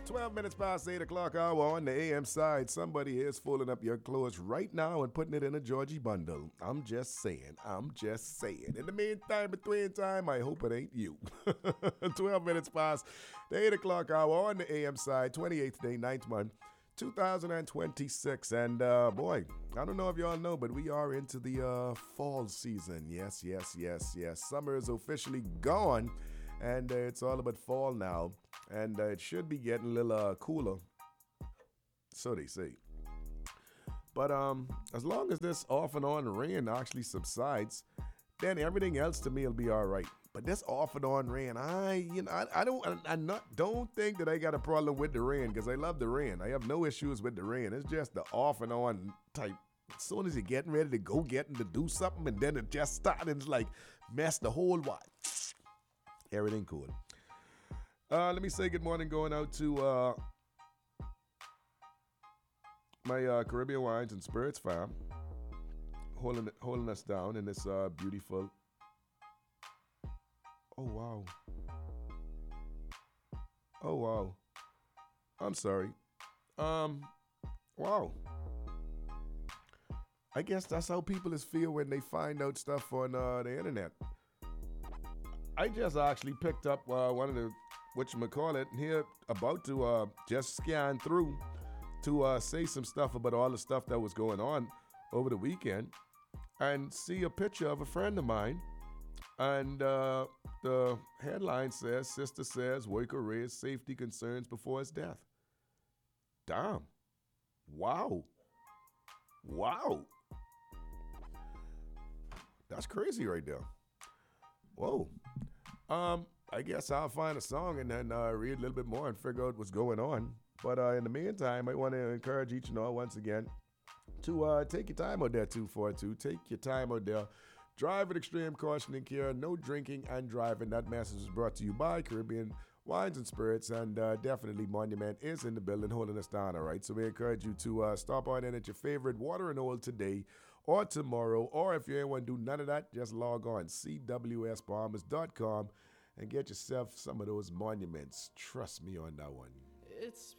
12 minutes past 8 o'clock hour on the AM side. Somebody is folding up your clothes right now and putting it in a Georgie bundle. I'm just saying. In the meantime, between time, I hope it ain't you. 12 minutes past the 8 o'clock hour on the AM side, 28th day, 9th month, 2026. And boy, I don't know if y'all know, but we are into the fall season. Yes. Summer is officially gone, and it's all about fall now. And it should be getting a little cooler, so they say. But as long as this off and on rain actually subsides, then everything else to me will be all right. But this off and on rain, I don't think that I got a problem with the rain, because I love the rain. I have no issues with the rain. It's just the off and on type. As soon as you're getting ready to go getting to do something, and then it just starts and it's like mess the whole lot. Everything cool. Let me say good morning going out to my Caribbean Wines and Spirits fam, holding us down in this beautiful. Oh wow. I'm sorry. Wow. I guess that's how people feel when they find out stuff on the internet. I just actually picked up one of the whatchamacallit here, about to just scan through to say some stuff about all the stuff that was going on over the weekend, and see a picture of a friend of mine, and the headline says, "Sister says worker raised safety concerns before his death." Damn. Wow. That's crazy right there. Whoa. I guess I'll find a song and then read a little bit more and figure out what's going on. But in the meantime, I want to encourage each and all once again to take your time out there, 242. Take your time out there. Drive with extreme caution and care. No drinking and driving. That message is brought to you by Caribbean Wines and Spirits, and definitely Monument is in the building holding us down, all right? So we encourage you to stop on in at your favorite Water and Oil today or tomorrow, or if you ain't want to do none of that, just log on cwsbombers.com and get yourself some of those monuments. Trust me on that one. It's